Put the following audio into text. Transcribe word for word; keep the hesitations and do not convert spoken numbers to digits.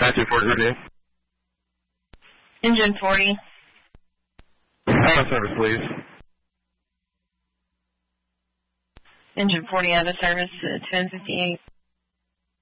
nine two four review. Engine forty. Out of service, please. Engine forty out of service, uh, ten fifty-eight.